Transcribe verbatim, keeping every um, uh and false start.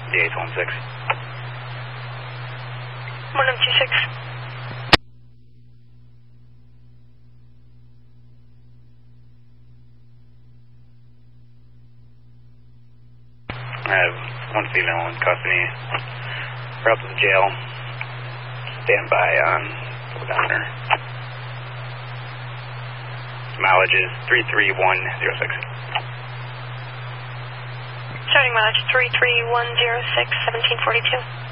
D eight one six. one oh two six. I have one female in custody. We're up to the jail. Stand by on go down there. Mileage is three three one zero six. Starting mileage three three one zero six, seventeen forty-two.